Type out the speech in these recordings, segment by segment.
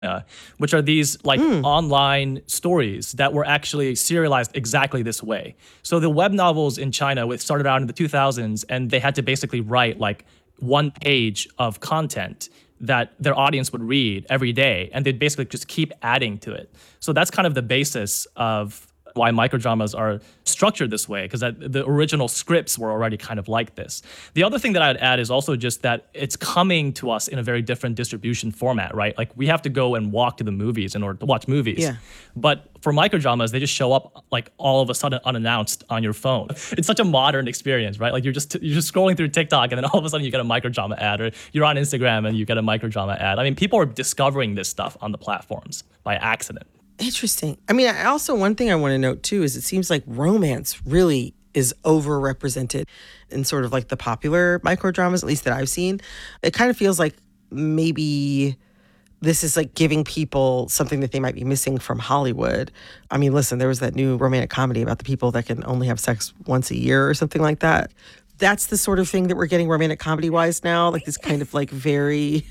which are these like online stories that were actually serialized exactly this way. So the web novels in China started out in the 2000s, and they had to basically write like one page of content that their audience would read every day, and they'd basically just keep adding to it. So that's kind of the basis of why microdramas are structured this way, because the original scripts were already kind of like this. The other thing that I'd add is also just that it's coming to us in a very different distribution format, right? Like we have to go and walk to the movies in order to watch movies. Yeah. But for microdramas, they just show up like all of a sudden unannounced on your phone. It's such a modern experience, right? Like you're just scrolling through TikTok, and then all of a sudden you get a microdrama ad, or you're on Instagram and you get a microdrama ad. I mean, people are discovering this stuff on the platforms by accident. Interesting. I mean, one thing I want to note too is it seems like romance really is overrepresented in sort of like the popular microdramas, at least that I've seen. It kind of feels like maybe this is like giving people something that they might be missing from Hollywood. I mean, listen, there was that new romantic comedy about the people that can only have sex once a year or something like that. That's the sort of thing that we're getting romantic comedy-wise now, like this kind of like very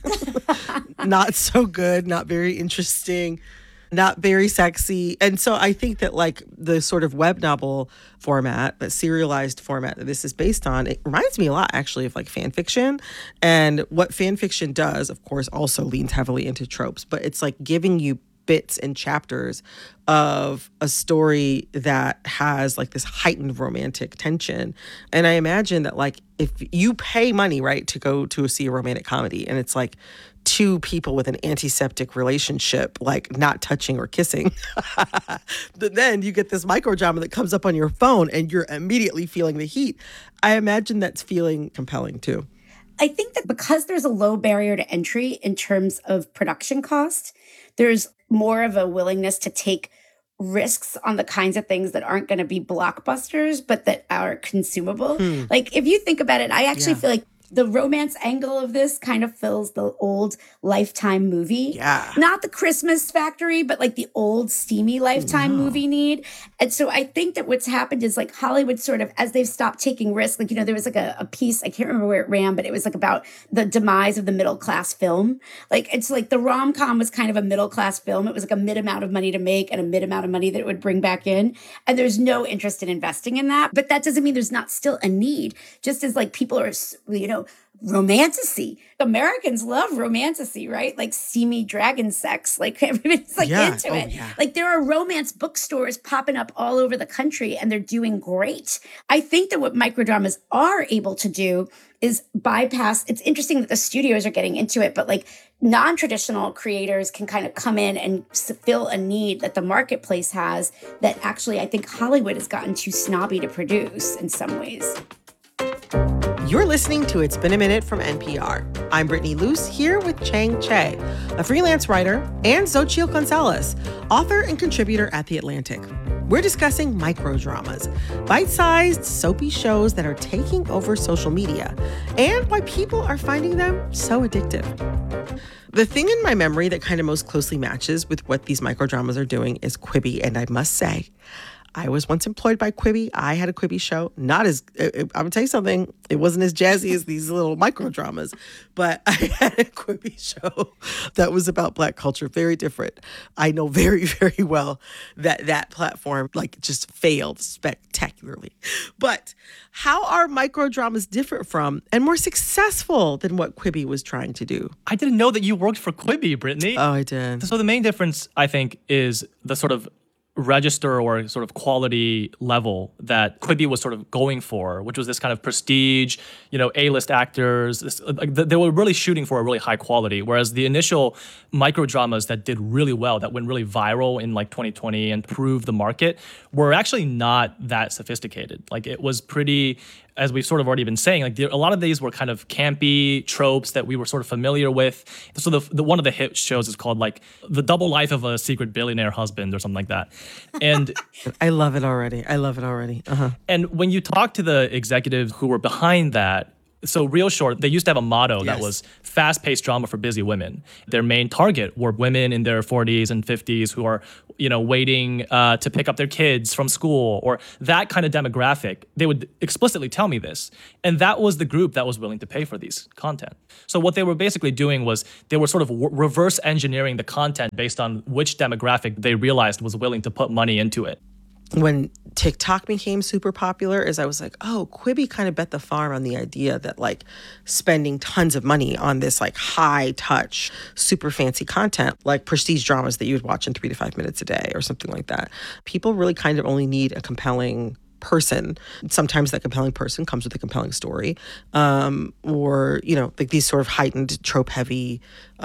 not so good, not very interesting, not very sexy. And so I think that like the sort of web novel format, the serialized format that this is based on, it reminds me a lot actually of like fan fiction. And what fan fiction does, of course, also leans heavily into tropes, but it's like giving you bits and chapters of a story that has like this heightened romantic tension. And I imagine that like if you pay money, right, to go to see a romantic comedy, and it's like two people with an antiseptic relationship, like not touching or kissing, but then you get this microdrama that comes up on your phone and you're immediately feeling the heat. I imagine that's feeling compelling too. I think that because there's a low barrier to entry in terms of production cost, there's more of a willingness to take risks on the kinds of things that aren't going to be blockbusters, but that are consumable. Like if you think about it, I actually feel like the romance angle of this kind of fills the old Lifetime movie. Yeah. Not the Christmas Factory, but like the old steamy Lifetime movie need. And so I think that what's happened is like Hollywood sort of, as they've stopped taking risks, like, you know, there was like a piece, I can't remember where it ran, but it was like about the demise of the middle class film. Like, it's like the rom-com was kind of a middle class film. It was like a mid amount of money to make and a mid amount of money that it would bring back in. And there's no interest in investing in that. But that doesn't mean there's not still a need. Just as like people are, you know, romantasy. Americans love romantasy, right? Like steamy dragon sex. Like everybody's like into it. Yeah. Like there are romance bookstores popping up all over the country and they're doing great. I think that what microdramas are able to do is bypass. It's interesting that the studios are getting into it, but like non-traditional creators can kind of come in and fill a need that the marketplace has that actually I think Hollywood has gotten too snobby to produce in some ways. You're listening to It's Been a Minute from NPR. I'm Brittany Luce here with Chang Che, a freelance writer, and Xochitl Gonzalez, author and contributor at The Atlantic. We're discussing microdramas, bite-sized, soapy shows that are taking over social media, and why people are finding them so addictive. The thing in my memory that kind of most closely matches with what these microdramas are doing is Quibi, and I must say, I was once employed by Quibi. I had a Quibi show. I'm gonna tell you something. It wasn't as jazzy as these little microdramas, but I had a Quibi show that was about Black culture. Very different. I know very, very well that platform like just failed spectacularly. But how are microdramas different from and more successful than what Quibi was trying to do? I didn't know that you worked for Quibi, Brittany. Oh, I did. So the main difference, I think, is the sort of register or sort of quality level that Quibi was sort of going for, which was this kind of prestige, you know, A-list actors. They were really shooting for a really high quality, whereas the initial microdramas that did really well, that went really viral in like 2020 and proved the market, were actually not that sophisticated. Like it was pretty, as we've sort of already been saying, like a lot of these were kind of campy tropes that we were sort of familiar with. So the one of the hit shows is called like The Double Life of a Secret Billionaire Husband or something like that. And I love it already. Uh-huh. And when you talk to the executives who were behind that, So Real Short, they used to have a motto that Yes. was fast-paced drama for busy women. Their main target were women in their 40s and 50s who are, waiting to pick up their kids from school, or that kind of demographic. They would explicitly tell me this. And that was the group that was willing to pay for these content. So what they were basically doing was they were sort of reverse engineering the content based on which demographic they realized was willing to put money into it. When TikTok became super popular, is I was like, oh, Quibi kind of bet the farm on the idea that like spending tons of money on this like high touch, super fancy content, like prestige dramas that you would watch in 3 to 5 minutes a day or something like that. People really kind of only need a compelling person. Sometimes that compelling person comes with a compelling story, or like these sort of heightened trope heavy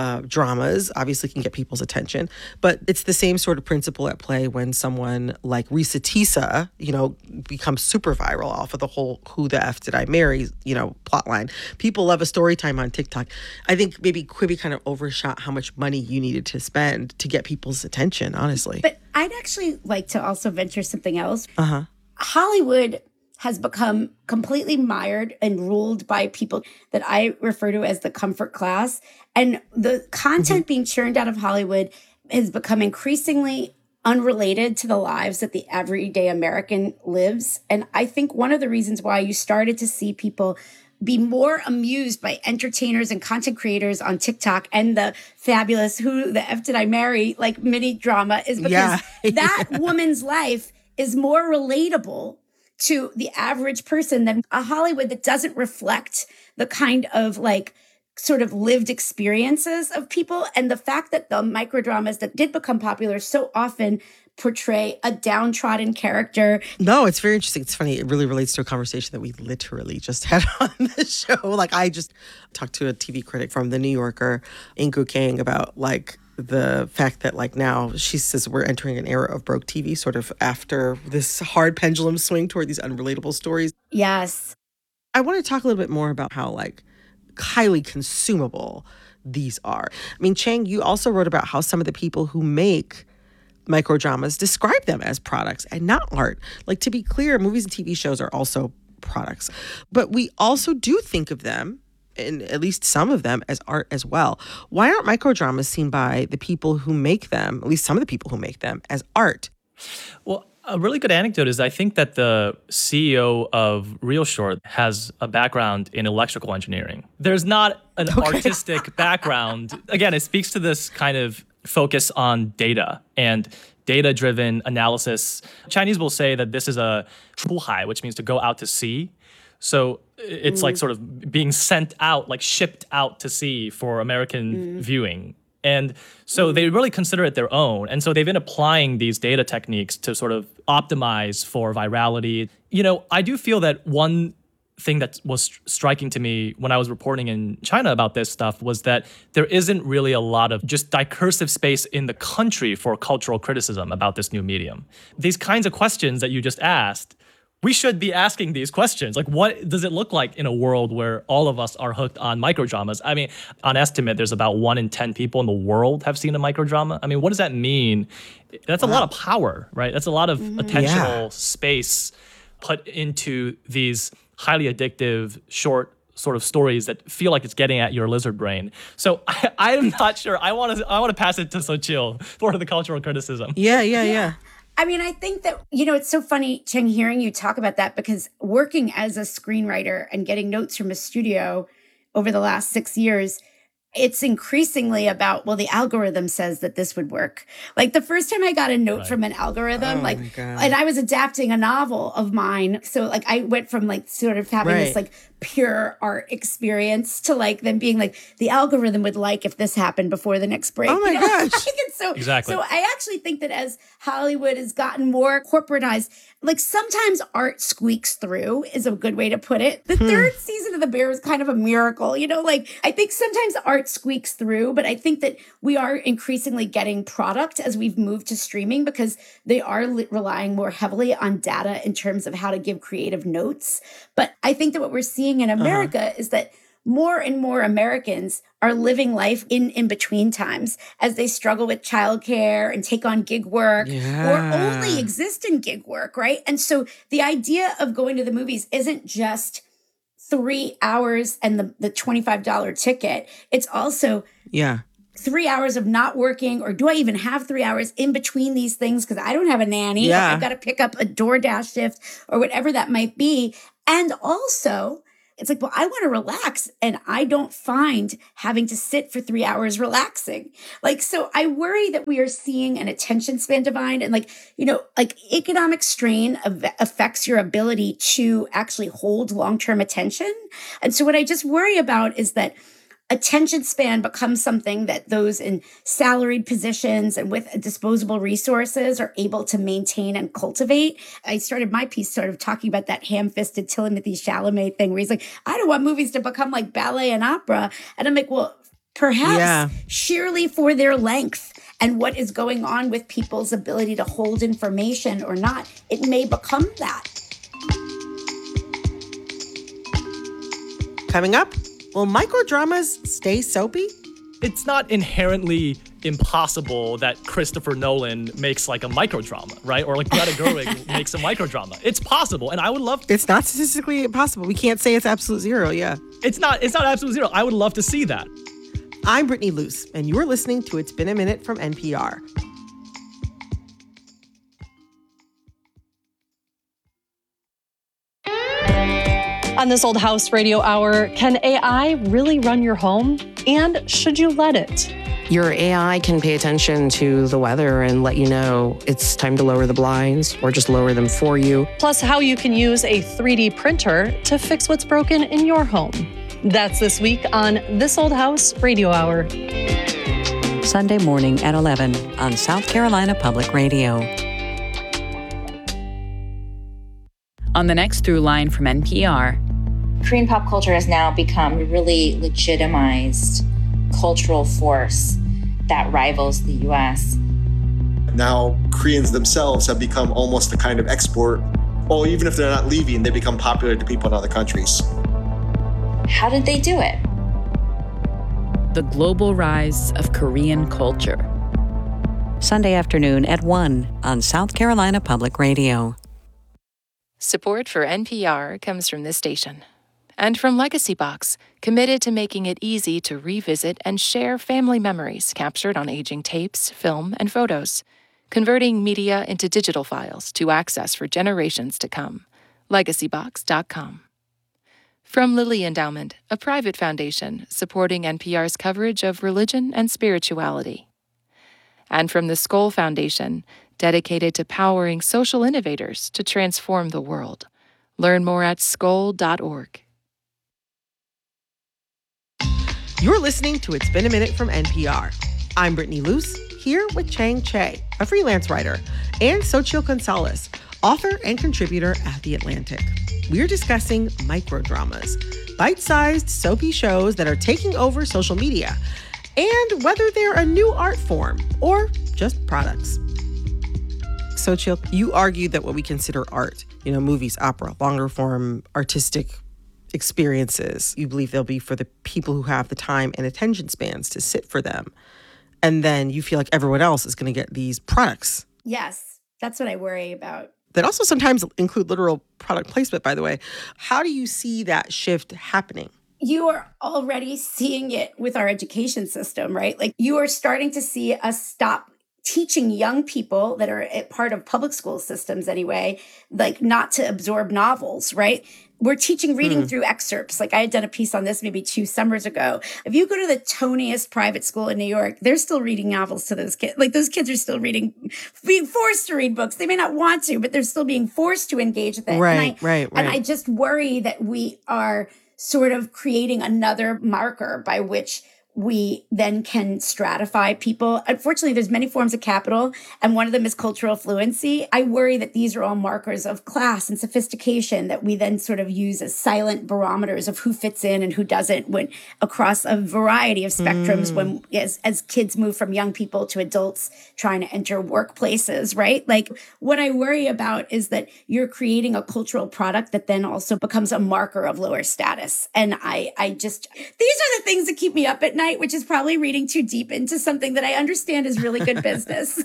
dramas obviously can get people's attention. But it's the same sort of principle at play when someone like Risa Tisa becomes super viral off of the whole "who the f did I marry" plot line. People love a story time on TikTok. I think maybe Quibi kind of overshot how much money you needed to spend to get people's attention, honestly. But I'd actually like to also venture something else. Hollywood has become completely mired and ruled by people that I refer to as the comfort class. And the content being churned out of Hollywood has become increasingly unrelated to the lives that the everyday American lives. And I think one of the reasons why you started to see people be more amused by entertainers and content creators on TikTok and the fabulous "who the f did I marry" like mini drama is because that woman's life is more relatable to the average person than a Hollywood that doesn't reflect the kind of like sort of lived experiences of people. And the fact that the microdramas that did become popular so often portray a downtrodden character. No, it's very interesting. It's funny. It really relates to a conversation that we literally just had on the show. Like I just talked to a TV critic from The New Yorker, Inku Kang, about like the fact that like now she says we're entering an era of broke TV sort of after this hard pendulum swing toward these unrelatable stories. Yes. I want to talk a little bit more about how like highly consumable these are. I mean, Chang, you also wrote about how some of the people who make microdramas describe them as products and not art. Like, to be clear, movies and TV shows are also products, but we also do think of them, and at least some of them, as art as well. Why aren't microdramas seen by the people who make them, at least some of the people who make them, as art? Well, a really good anecdote is I think that the CEO of Real Short has a background in electrical engineering. There's not an artistic background. Again, it speaks to this kind of focus on data and data-driven analysis. Chinese will say that this is a 出海, which means to go out to sea. So it's like sort of being sent out, like shipped out to sea for American viewing. And so they really consider it their own. And so they've been applying these data techniques to sort of optimize for virality. I do feel that one thing that was striking to me when I was reporting in China about this stuff was that there isn't really a lot of just discursive space in the country for cultural criticism about this new medium. These kinds of questions that you just asked, we should be asking these questions. Like, what does it look like in a world where all of us are hooked on microdramas? I mean, on estimate, there's about 1 in 10 people in the world have seen a microdrama. I mean, what does that mean? That's a lot of power, right? That's a lot of attentional space put into these highly addictive, short sort of stories that feel like it's getting at your lizard brain. So I'm not sure. I want to pass it to Sochil for the cultural criticism. Yeah. I mean, I think that, it's so funny, Cheng, hearing you talk about that, because working as a screenwriter and getting notes from a studio over the last 6 years, it's increasingly about, well, the algorithm says that this would work. Like the first time I got a note from an algorithm, and I was adapting a novel of mine. So like I went from like sort of having this like pure art experience to like then being like, the algorithm would like if this happened before the next break. Oh my gosh. Exactly. So I actually think that as Hollywood has gotten more corporatized, like sometimes art squeaks through is a good way to put it. The third season of The Bear was kind of a miracle, like I think sometimes art squeaks through, but I think that we are increasingly getting product as we've moved to streaming because they are relying more heavily on data in terms of how to give creative notes. But I think that what we're seeing in America is that more and more Americans are living life in between times as they struggle with childcare and take on gig work or only exist in gig work, right? And so the idea of going to the movies isn't just 3 hours and the $25 ticket. It's also 3 hours of not working, or do I even have 3 hours in between these things because I don't have a nanny? Yeah. I've got to pick up a DoorDash shift or whatever that might be. And also, it's like, well, I want to relax, and I don't find having to sit for 3 hours relaxing. Like, so I worry that we are seeing an attention span divide, and like economic strain affects your ability to actually hold long-term attention. And so what I just worry about is that attention span becomes something that those in salaried positions and with disposable resources are able to maintain and cultivate. I started my piece sort of talking about that ham-fisted Timothée Chalamet thing where he's like, I don't want movies to become like ballet and opera. And I'm like, well, perhaps sheerly for their length and what is going on with people's ability to hold information or not, it may become that. Coming up, will microdramas stay soapy? It's not inherently impossible that Christopher Nolan makes like a microdrama, right? Or like Greta Gerwig makes a microdrama. It's possible, and I would love to. It's not statistically impossible. We can't say it's absolute zero, It's not absolute zero. I would love to see that. I'm Brittany Luce, and you're listening to It's Been a Minute from NPR. On This Old House Radio Hour, can AI really run your home? And should you let it? Your AI can pay attention to the weather and let you know it's time to lower the blinds or just lower them for you. Plus, how you can use a 3D printer to fix what's broken in your home. That's this week on This Old House Radio Hour. Sunday morning at 11 on South Carolina Public Radio. On the next through line from NPR, Korean pop culture has now become a really legitimized cultural force that rivals the US. Now Koreans themselves have become almost a kind of export. Well, even if they're not leaving, they become popular to people in other countries. How did they do it? the global rise of Korean culture. Sunday afternoon at 1 on South Carolina Public Radio. Support for NPR comes from this station and from Legacy Box, committed to making it easy to revisit and share family memories captured on aging tapes, film, and photos, converting media into digital files to access for generations to come. LegacyBox.com. From Lilly Endowment, a private foundation supporting NPR's coverage of religion and spirituality. And from the Skoll Foundation, dedicated to powering social innovators to transform the world. Learn more at skoll.org. You're listening to It's Been a Minute from NPR. I'm Brittany Luce, here with Chang Che, a freelance writer, and Xochitl Gonzalez, author and contributor at The Atlantic. We're discussing microdramas, bite-sized soapy shows that are taking over social media, and whether they're a new art form or just products. Xochitl, you argue that what we consider art, movies, opera, longer form artistic experiences, you believe they'll be for the people who have the time and attention spans to sit for them. And then you feel like everyone else is going to get these products. Yes, that's what I worry about. That also sometimes include literal product placement, by the way. How do you see that shift happening? You are already seeing it with our education system, right? Like you are starting to see us stop teaching young people that are part of public school systems anyway, like not to absorb novels, right? We're teaching reading through excerpts. Like I had done a piece on this maybe 2 summers ago. If you go to the toniest private school in New York, they're still reading novels to those kids. Like those kids are still being forced to read books. They may not want to, but they're still being forced to engage with it. Right. And I just worry that we are sort of creating another marker by which we then can stratify people. Unfortunately, there's many forms of capital, and one of them is cultural fluency. I worry that these are all markers of class and sophistication that we then sort of use as silent barometers of who fits in and who doesn't when across a variety of spectrums when as kids move from young people to adults trying to enter workplaces, right? Like what I worry about is that you're creating a cultural product that then also becomes a marker of lower status. And I just, these are the things that keep me up at night, which is probably reading too deep into something that I understand is really good business.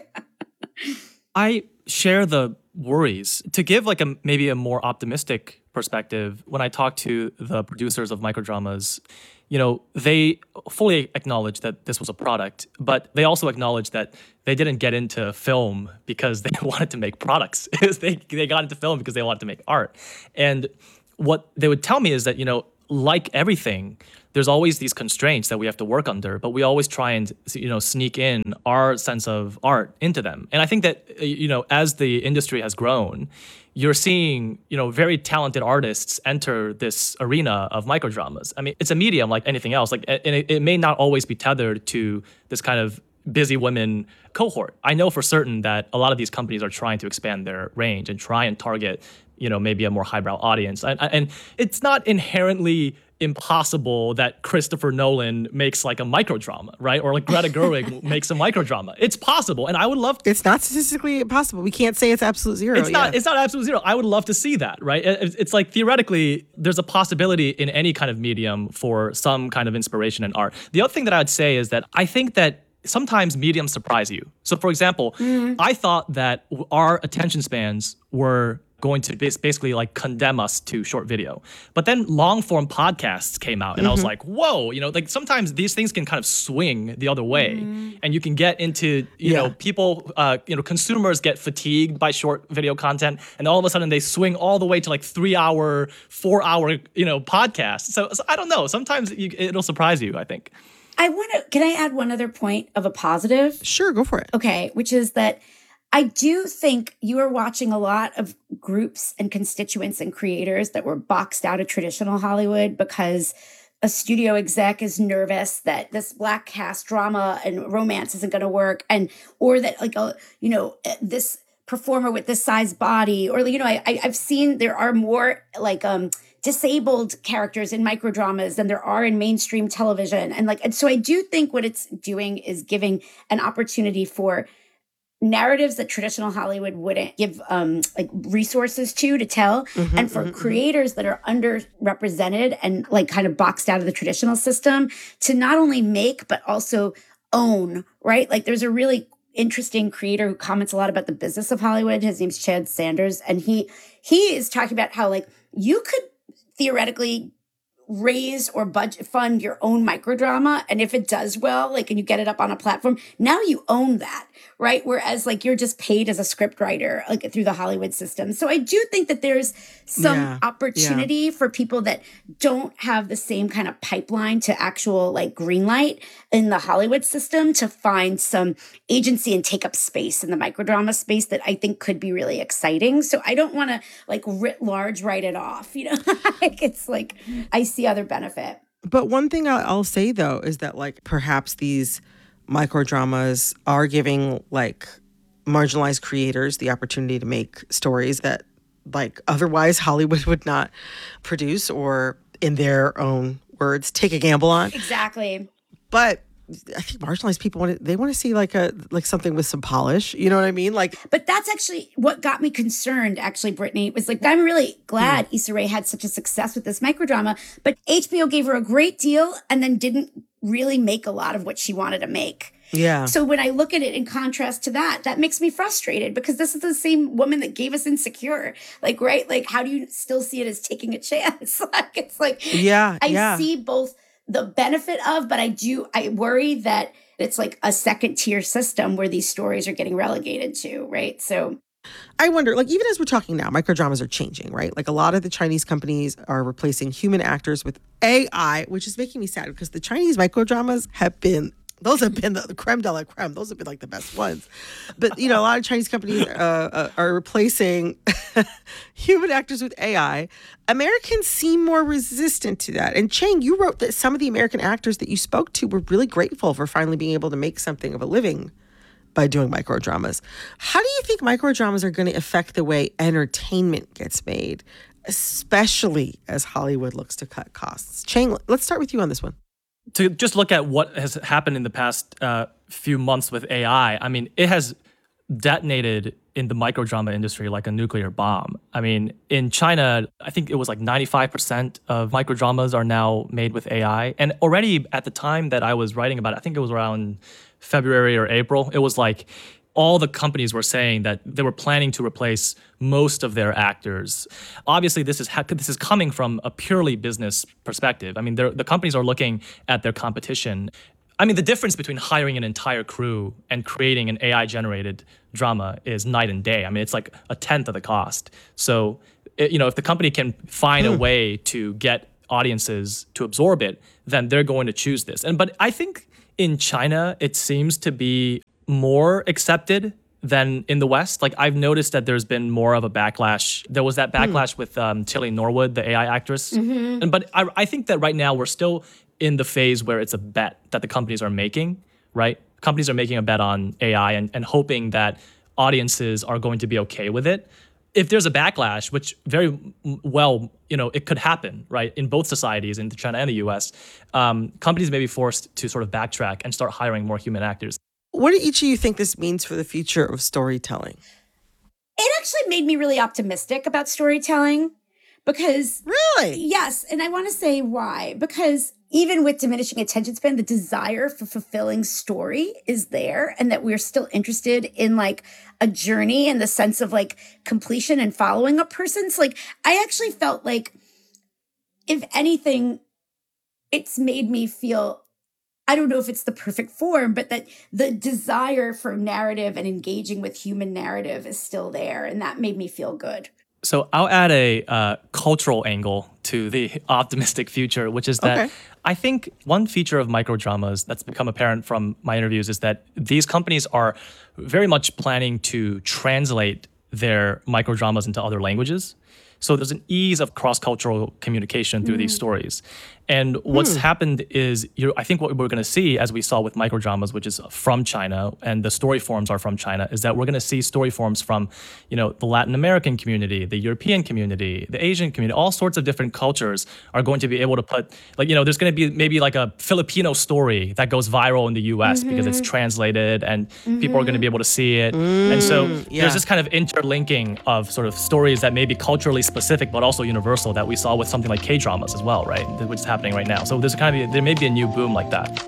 I share the worries. To give maybe a more optimistic perspective, when I talk to the producers of microdramas, they fully acknowledge that this was a product, but they also acknowledge that they didn't get into film because they wanted to make products. they got into film because they wanted to make art. And what they would tell me is that, like everything, there's always these constraints that we have to work under, but we always try and, sneak in our sense of art into them. And I think that, as the industry has grown, you're seeing, very talented artists enter this arena of microdramas. I mean, it's a medium like anything else. And it may not always be tethered to this kind of busy women cohort. I know for certain that a lot of these companies are trying to expand their range and try and target, maybe a more highbrow audience. And it's not inherently impossible that Christopher Nolan makes like a microdrama, right? Or like Greta Gerwig makes a microdrama. It's possible. And I would love to. It's not statistically impossible. We can't say it's absolute zero. It's not absolute zero. I would love to see that, right? It's like theoretically, there's a possibility in any kind of medium for some kind of inspiration in art. The other thing that I would say is that I think that sometimes mediums surprise you. So for example, I thought that our attention spans were going to basically like condemn us to short video. But then long form podcasts came out and I was like, whoa, like sometimes these things can kind of swing the other way and you can get into, people, consumers get fatigued by short video content and all of a sudden they swing all the way to like 3 hour, 4 hour, podcasts. So I don't know. Sometimes it'll surprise you, I think. Can I add one other point of a positive? Sure, go for it. Okay, which is that I do think you are watching a lot of groups and constituents and creators that were boxed out of traditional Hollywood because a studio exec is nervous that this Black cast drama and romance isn't going to work, or that this performer with this size body, or I've seen there are more disabled characters in microdramas than there are in mainstream television, and so I do think what it's doing is giving an opportunity for narratives that traditional Hollywood wouldn't give resources to tell, and for creators that are underrepresented and kind of boxed out of the traditional system to not only make but also own, right? Like there's a really interesting creator who comments a lot about the business of Hollywood. His name's Chad Sanders, and he is talking about how you could theoretically raise or budget fund your own microdrama, and if it does well, and you get it up on a platform, now you own that, right? Whereas you're just paid as a script writer through the Hollywood system. So I do think that there's some opportunity for people that don't have the same kind of pipeline to actual green light in the Hollywood system to find some agency and take up space in the microdrama space that I think could be really exciting. So I don't want to writ large write it off, it's I see other benefit. But one thing I'll say though is that perhaps these microdramas are giving marginalized creators the opportunity to make stories that otherwise Hollywood would not produce, or in their own words, take a gamble on. Exactly. But I think marginalized people want to see something with some polish. You know what I mean? But that's actually what got me concerned. Actually, Brittany, was I'm really glad Issa Rae had such a success with this microdrama, but HBO gave her a great deal and then didn't really make a lot of what she wanted to make. Yeah. So when I look at it in contrast to that makes me frustrated because this is the same woman that gave us Insecure. Right? How do you still see it as taking a chance? I see both the benefit of, but I worry that it's a second tier system where these stories are getting relegated to, right? So I wonder, even as we're talking now, microdramas are changing, right? A lot of the Chinese companies are replacing human actors with AI, which is making me sad because the Chinese microdramas have been the creme de la creme. Those have been the best ones. But, a lot of Chinese companies are replacing human actors with AI. Americans seem more resistant to that. And Chang, you wrote that some of the American actors that you spoke to were really grateful for finally being able to make something of a living by doing microdramas. How do you think microdramas are going to affect the way entertainment gets made, especially as Hollywood looks to cut costs? Chang, let's start with you on this one. To just look at what has happened in the past few months with AI, I mean, it has detonated in the microdrama industry like a nuclear bomb. I mean, in China, I think it was 95% of microdramas are now made with AI. And already at the time that I was writing about it, I think it was around February or April, it was all the companies were saying that they were planning to replace most of their actors. Obviously, this is coming from a purely business perspective. I mean, the companies are looking at their competition. I mean, the difference between hiring an entire crew and creating an AI-generated drama is night and day. I mean, it's like a tenth of the cost. So, if the company can find a way to get audiences to absorb it, then they're going to choose this. But I think in China, it seems to be more accepted than in the West. Like, I've noticed that there's been more of a backlash. There was that backlash with Tilly Norwood, the AI actress. But I think that right now we're still in the phase where it's a bet that the companies are making, right? Companies are making a bet on AI and hoping that audiences are going to be okay with it. If there's a backlash, which very well, it could happen, right, in both societies, in China and the US, companies may be forced to sort of backtrack and start hiring more human actors. What do each of you think this means for the future of storytelling? It actually made me really optimistic about storytelling because... Really? Yes, and I want to say why. Because even with diminishing attention span, the desire for fulfilling story is there, and that we're still interested in like a journey in the sense of like completion and following a person. So like, I actually felt like, if anything, it's made me feel, I don't know if it's the perfect form, but that the desire for narrative and engaging with human narrative is still there. And that made me feel good. So I'll add a cultural angle to the optimistic future, which is that I think one feature of microdramas that's become apparent from my interviews is that these companies are very much planning to translate their microdramas into other languages. So there's an ease of cross-cultural communication through these stories. And what's happened is, I think what we're going to see, as we saw with microdramas, which is from China, and the story forms are from China, is that we're going to see story forms from, the Latin American community, the European community, the Asian community, all sorts of different cultures are going to be able to put, there's going to be maybe like a Filipino story that goes viral in the US because it's translated and people are going to be able to see it. And so there's this kind of interlinking of sort of stories that may be culturally specific but also universal that we saw with something like K-dramas as well, right? Which is happening right now. So there may be a new boom like that.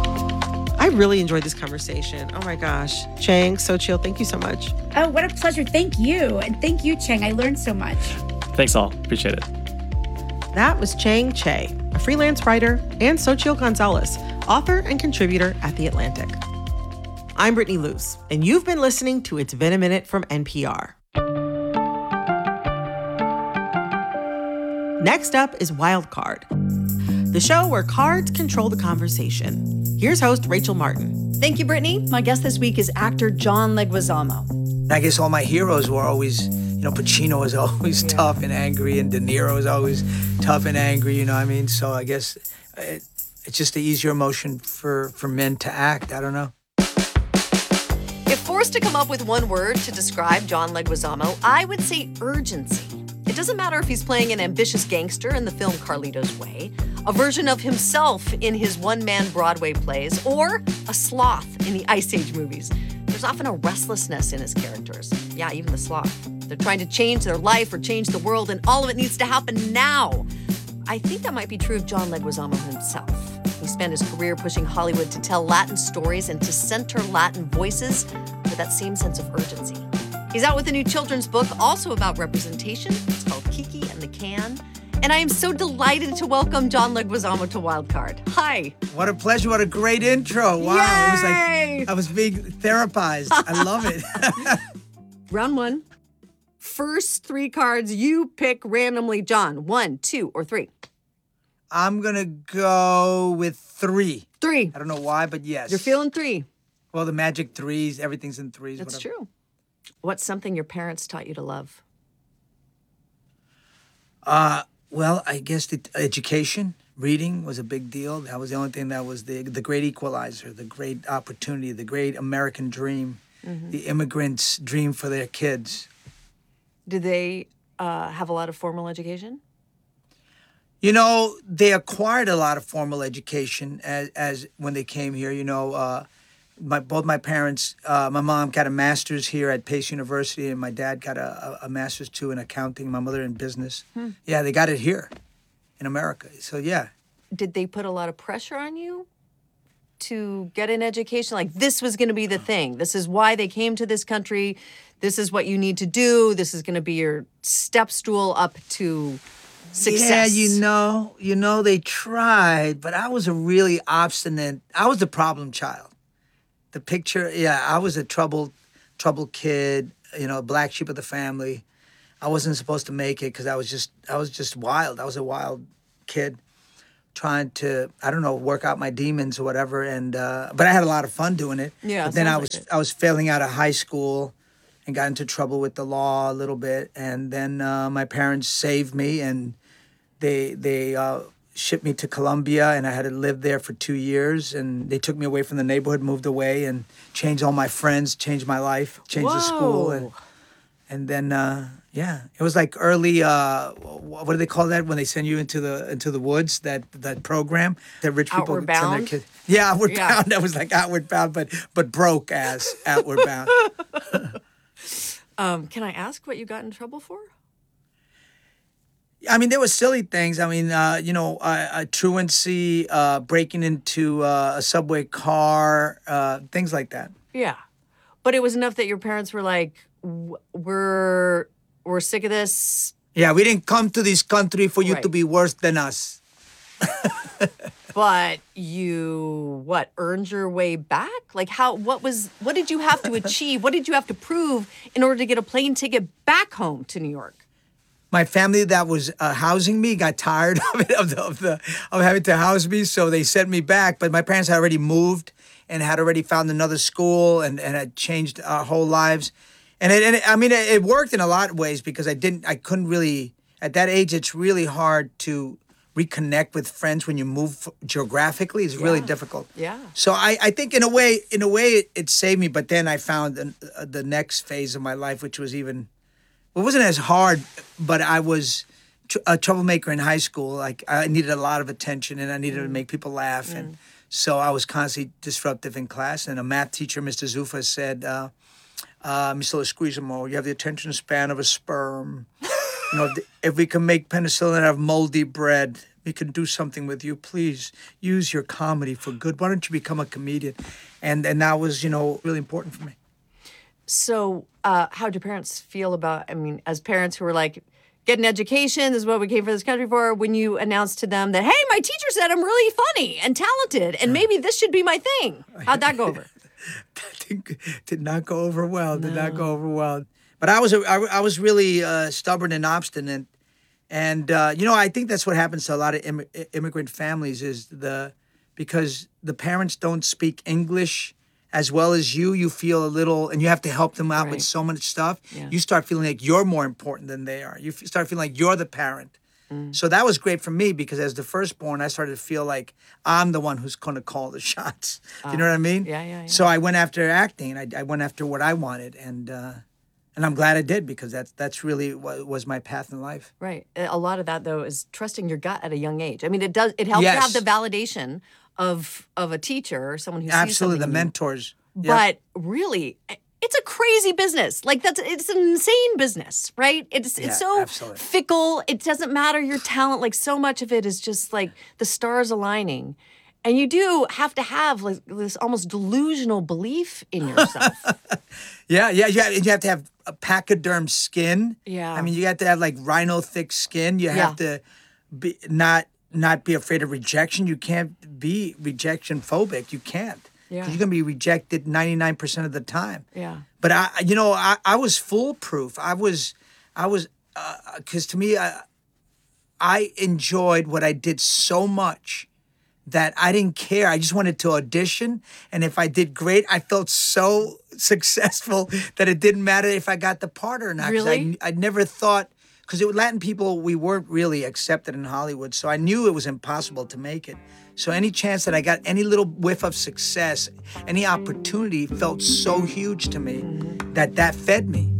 I really enjoyed this conversation. Oh my gosh. Chang, Sochil, thank you so much. Oh, what a pleasure. Thank you. And thank you, Chang. I learned so much. Thanks all. Appreciate it. That was Chang Che, a freelance writer, and Sochil Gonzalez, author and contributor at The Atlantic. I'm Brittany Luce, and you've been listening to It's Been a Minute from NPR. Next up is Wild Card, the show where cards control the conversation. Here's host Rachel Martin. Thank you, Brittany. My guest this week is actor John Leguizamo. I guess all my heroes were always, Pacino was always tough and angry, and De Niro was always tough and angry, So I guess it's just an easier emotion for men to act. I don't know. If forced to come up with one word to describe John Leguizamo, I would say urgency. It doesn't matter if he's playing an ambitious gangster in the film Carlito's Way, a version of himself in his one-man Broadway plays, or a sloth in the Ice Age movies. There's often a restlessness in his characters. Yeah, even the sloth. They're trying to change their life or change the world, and all of it needs to happen now. I think that might be true of John Leguizamo himself. He spent his career pushing Hollywood to tell Latin stories and to center Latin voices with that same sense of urgency. He's out with a new children's book, also about representation. It's called Kiki and the Can. And I am so delighted to welcome John Leguizamo to Wildcard. Hi. What a pleasure. What a great intro. Wow. Yay! It was like I was being therapized. I love it. Round one. First three cards you pick randomly, John. 1, 2, or 3. I'm going to go with 3. 3. I don't know why, but yes. You're feeling 3. Well, the magic 3s, everything's in 3s. That's whatever. true. What's something your parents taught you to love? Well, I guess the education, reading was a big deal. That was the only thing that was the great equalizer, the great opportunity, the great American dream, the immigrants' dream for their kids. Did they have a lot of formal education? They acquired a lot of formal education as when they came here. Both my parents, my mom got a master's here at Pace University, and my dad got a master's too in accounting, my mother in business. Yeah, they got it here in America. So, yeah. Did they put a lot of pressure on you? to get an education? Like, this was going to be the thing. This is why they came to this country. This is what you need to do. This is going to be your step stool up to success. Yeah, you know, they tried, but I was a really obstinate. I was the problem child. The picture, I was a troubled kid. Black sheep of the family. I wasn't supposed to make it because I was just wild. I was a wild kid, trying to, I don't know, work out my demons or whatever. And but I had a lot of fun doing it. Yeah. But then I was failing out of high school and got into trouble with the law a little bit. And then my parents saved me, and they shipped me to Colombia, and I had to live there for 2 years. And they took me away from the neighborhood, moved away, and changed all my friends, changed my life, changed the school, and then it was like early. What do they call that when they send you into the woods? That program that rich people Outward send their Bound? kids. Yeah, Outward Bound. That was like Outward Bound, but broke ass Outward Bound. Can I ask what you got in trouble for? I mean, there were silly things. I mean, truancy, breaking into a subway car, things like that. Yeah. But it was enough that your parents were like, we're sick of this. Yeah, we didn't come to this country for you Right. to be worse than us. But you, earned your way back? Like what did you have to achieve? What did you have to prove in order to get a plane ticket back home to New York? My family that was housing me got tired of it, of having to house me, so they sent me back. But my parents had already moved and had already found another school and had changed our whole lives. And it worked in a lot of ways because I couldn't really, at that age, it's really hard to reconnect with friends when you move geographically. It's really difficult. Yeah. So I think in a way it saved me. But then I found the next phase of my life, which was even. It wasn't as hard, but I was a troublemaker in high school. Like, I needed a lot of attention, and I needed to make people laugh. And so I was constantly disruptive in class. And a math teacher, Mr. Zufa, said, Mr. Lesquizamo, you have the attention span of a sperm. If we can make penicillin out of moldy bread, we can do something with you. Please use your comedy for good. Why don't you become a comedian? And that was, really important for me. So how'd your parents feel about, as parents who were like, get an education, this is what we came for this country for, when you announced to them that, hey, my teacher said I'm really funny and talented, and maybe this should be my thing. How'd that go over? Did not go over well. Did not go over well. But I was really stubborn and obstinate. And, I think that's what happens to a lot of immigrant families because the parents don't speak English as well as you feel a little, and you have to help them out with so much stuff. Yeah. You start feeling like you're more important than they are. You start feeling like you're the parent. So that was great for me because as the firstborn, I started to feel like I'm the one who's going to call the shots. You know what I mean? Yeah. So I went after acting. I went after what I wanted, and I'm glad I did because that's really what was my path in life. Right. A lot of that though is trusting your gut at a young age. I mean, it helps to have the validation of a teacher or someone who sees absolutely something the mentors. But really, it's a crazy business. Like it's an insane business, right? It's so absolutely fickle. It doesn't matter your talent. Like so much of it is just like the stars aligning. And you do have to have like this almost delusional belief in yourself. Yeah. You have to have a pachyderm skin. Yeah. I mean, you have to have like rhino thick skin. You have to be not be afraid of rejection. You can't be rejection phobic. You can't. Yeah. Because you're going to be rejected 99% of the time. Yeah. But I was foolproof. I was, because to me, I enjoyed what I did so much that I didn't care. I just wanted to audition. And if I did great, I felt so successful that it didn't matter if I got the part or not. 'Cause Really? I never thought, because Latin people, we weren't really accepted in Hollywood. So I knew it was impossible to make it. So any chance that I got any little whiff of success, any opportunity felt so huge to me that fed me.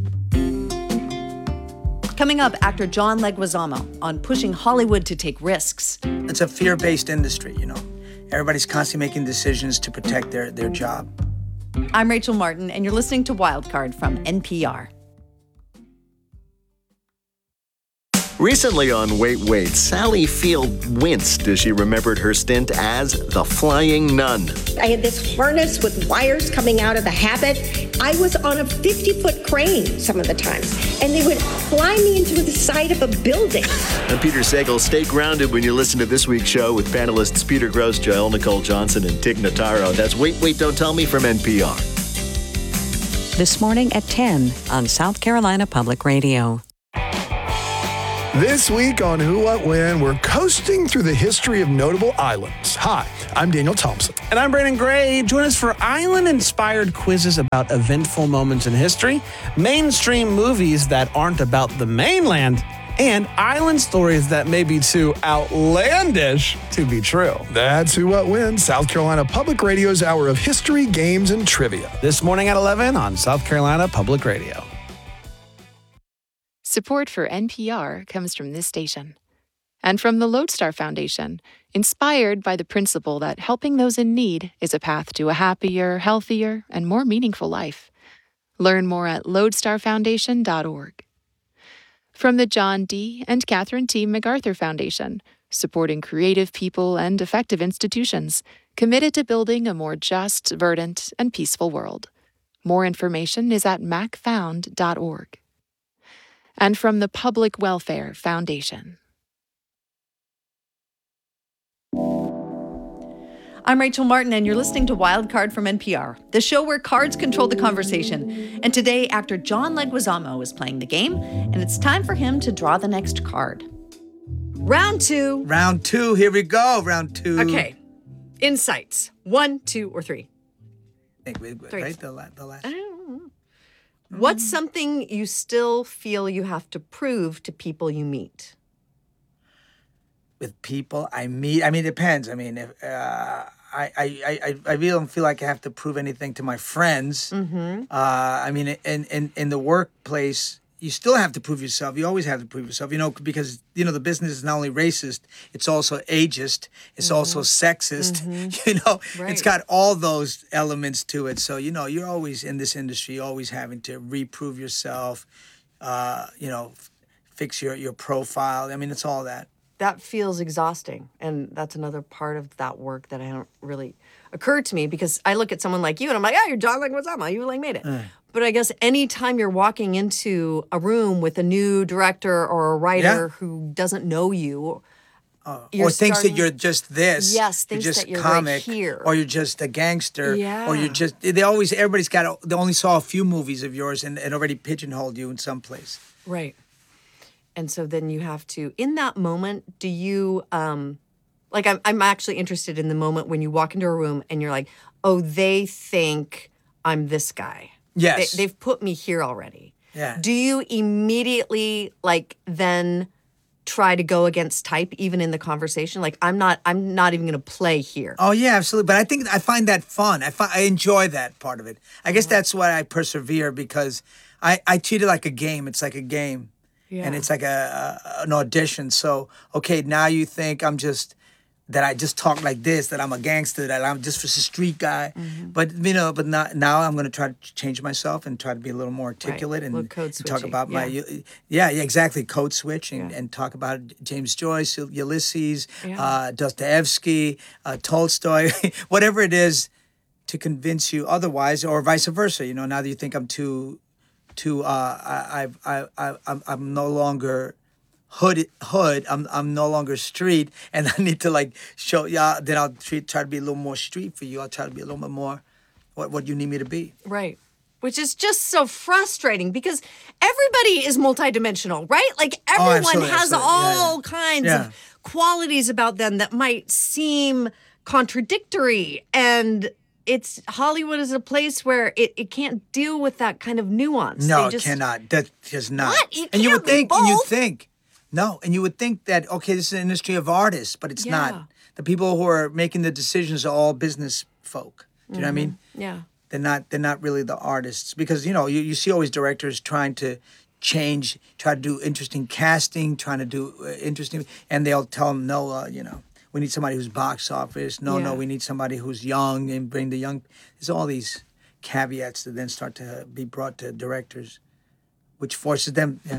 Coming up, actor John Leguizamo on pushing Hollywood to take risks. It's a fear-based industry, Everybody's constantly making decisions to protect their job. I'm Rachel Martin, and you're listening to Wildcard from NPR. Recently on Wait, Wait, Sally Field winced as she remembered her stint as the Flying Nun. I had this harness with wires coming out of the habit. I was on a 50-foot crane some of the times, and they would fly me into the side of a building. I'm Peter Sagal. Stay grounded when you listen to this week's show with panelists Peter Grosz, Joelle Nicole Johnson, and Tig Notaro. That's Wait, Wait, Don't Tell Me from NPR. This morning at 10 on South Carolina Public Radio. This week on Who, What, When, we're coasting through the history of notable islands. Hi, I'm Daniel Thompson. And I'm Brandon Gray. Join us for island-inspired quizzes about eventful moments in history, mainstream movies that aren't about the mainland, and island stories that may be too outlandish to be true. That's Who, What, When, South Carolina Public Radio's hour of history, games, and trivia. This morning at 11 on South Carolina Public Radio. Support for NPR comes from this station and from the Lodestar Foundation, inspired by the principle that helping those in need is a path to a happier, healthier, and more meaningful life. Learn more at lodestarfoundation.org. From the John D. and Catherine T. MacArthur Foundation, supporting creative people and effective institutions, committed to building a more just, verdant, and peaceful world. More information is at macfound.org. And from the Public Welfare Foundation. I'm Rachel Martin, and you're listening to Wild Card from NPR, the show where cards control the conversation. And today, actor John Leguizamo is playing the game, and it's time for him to draw the next card. Round two. Round two. Here we go. Round two. Okay. Insights. 1, 2, or 3. Wait, right? The last. What's something you still feel you have to prove to people you meet? With people I meet, I mean, it depends. I mean, if I really don't feel like I have to prove anything to my friends. Mm-hmm. I mean, in the workplace, you still have to prove yourself. You always have to prove yourself, because, the business is not only racist, it's also ageist, it's also sexist, Right. It's got all those elements to it. So, you're always in this industry, always having to reprove yourself, fix your profile. I mean, it's all that. That feels exhausting. And that's another part of that work that I don't really occurred to me, because I look at someone like you and I'm like, you're John Leguizamo, you made it. But I guess anytime you're walking into a room with a new director or a writer who doesn't know you, or thinks that you're just this. Yes, you're thinks just that you're comic, right here. or you're just a gangster, Yeah. or you're just. Everybody's got. They only saw a few movies of yours and already pigeonholed you in some place. Right. And so then you have to, in that moment, do you, I'm actually interested in the moment when you walk into a room and you're like, oh, they think I'm this guy. Yes. They've put me here already. Yeah. Do you immediately, then try to go against type, even in the conversation? Like, I'm not even going to play here. Oh, yeah, absolutely. But I find that fun. I enjoy that part of it. I guess that's why I persevere, because I treat it like a game. It's like a game. Yeah. And it's like an audition. So, okay, now you think that I just talk like this, that I'm a gangster, that I'm just a street guy. Mm-hmm. But, now I'm going to try to change myself and try to be a little more articulate and code talk switchy. about exactly, code switch and talk about James Joyce, Ulysses, Dostoevsky, Tolstoy, whatever it is to convince you otherwise, or vice versa. Now that you think I'm I'm no longer hood. I'm no longer street, and I need to show. Yeah, then I'll try to be a little more street for you. I'll try to be a little bit more what you need me to be. Right. Which is just so frustrating, because everybody is multidimensional, right? Like, everyone has all kinds of qualities about them that might seem contradictory, and Hollywood is a place where it can't deal with that kind of nuance. No, it cannot. That just not. What? It and you can't would think, be both. and you would think that, okay, this is an industry of artists, but it's not. The people who are making the decisions are all business folk. Do you know what I mean? Yeah. They're not really the artists, because you see always directors trying to change, try to do interesting casting, trying to do interesting, and they'll tell them no, we need somebody who's box office. No, we need somebody who's young and bring the young. There's all these caveats that then start to be brought to directors, which forces them. Yeah.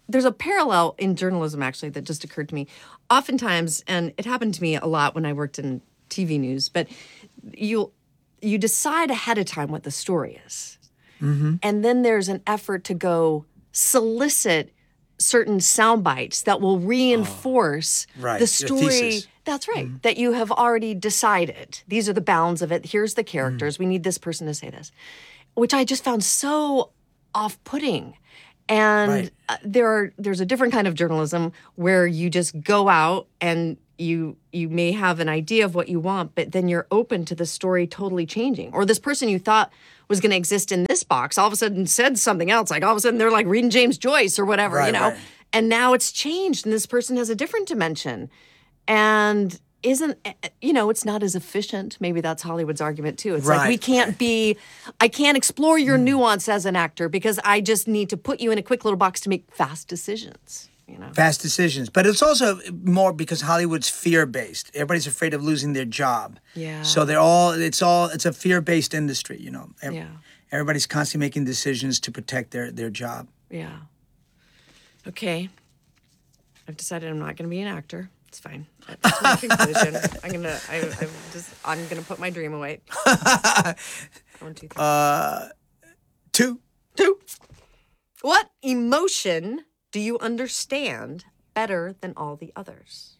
there's a parallel in journalism actually that just occurred to me. Oftentimes, and it happened to me a lot when I worked in TV news, but you decide ahead of time what the story is. Mm-hmm. And then there's an effort to go solicit certain sound bites that will reinforce right. the story. Your thesis. That's right. That you have already decided. These are the bounds of it. Here's the characters. We need this person to say this, which I just found so off-putting. And there's a different kind of journalism where you just go out and you may have an idea of what you want, but then you're open to the story totally changing. Or this person you thought was going to exist in this box all of a sudden said something else. Like all of a sudden they're like reading James Joyce or whatever, you know? Right. And now it's changed and this person has a different dimension. And it's not as efficient. Maybe that's Hollywood's argument too. It's like I can't explore your nuance as an actor because I just need to put you in a quick little box to make fast decisions. Fast decisions. But it's also more because Hollywood's fear-based. Everybody's afraid of losing their job. Yeah. So it's a fear-based industry, Everybody's constantly making decisions to protect their job. Yeah. Okay. I've decided I'm not going to be an actor. It's fine. That's my conclusion. I'm gonna put my dream away. 1, 2, 3. 2. What emotion do you understand better than all the others?